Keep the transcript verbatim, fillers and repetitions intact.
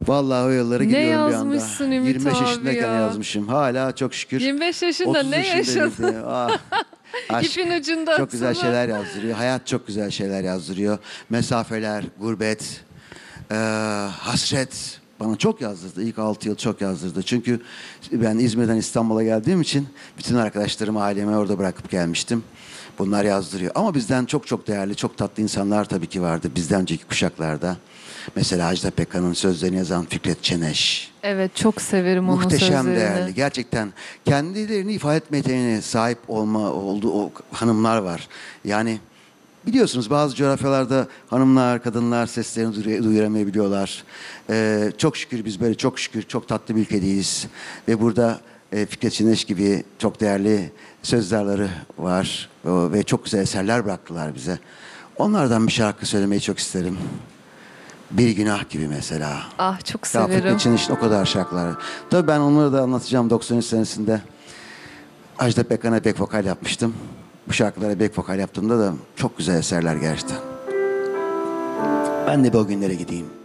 Vallahi o yılları Ne gidiyorum bir anda. yazmışsın Ümit yirmi beş abi yaşındayken ya? yazmışım. Hala çok şükür. yirmi beş yaşında otuz ne yaşındayım yaşadın? diye. Ah, aşk İpin ucunda çok güzel atsana. şeyler yazdırıyor. Hayat çok güzel şeyler yazdırıyor. Mesafeler, gurbet, eee, hasret bana çok yazdırdı. İlk altı yıl çok yazdırdı. Çünkü ben İzmir'den İstanbul'a geldiğim için bütün arkadaşlarımı, ailemi orada bırakıp gelmiştim. Bunlar yazdırıyor. Ama bizden çok çok değerli, çok tatlı insanlar tabii ki vardı bizden önceki kuşaklarda. Mesela Ajda Pekkan'ın sözlerini yazan Fikret Çeneş. Evet, çok severim onun Muhteşem sözlerini. değerli. Gerçekten kendilerini ifade etme yeteneğine sahip olma olduğu o hanımlar var. Yani biliyorsunuz bazı coğrafyalarda hanımlar, kadınlar seslerini duyu- duyuramayabiliyorlar. Ee, çok şükür biz böyle çok şükür çok tatlı bir ülkedeyiz. Ve burada e, Fikret Çineş gibi çok değerli sözlerleri var. O- ve çok güzel eserler bıraktılar bize. Onlardan bir şarkı söylemeyi çok isterim. Bir günah gibi mesela. Ah, çok Ya severim. Fikret Çeniş'in o kadar şarkıları. Tabii ben onları da anlatacağım doksan üç senesinde. Ajda Pekkan'a back vokal yapmıştım. Bu şarkılara back vokal yaptığımda da çok güzel eserler gerçekten. Ben de bir o günlere gideyim.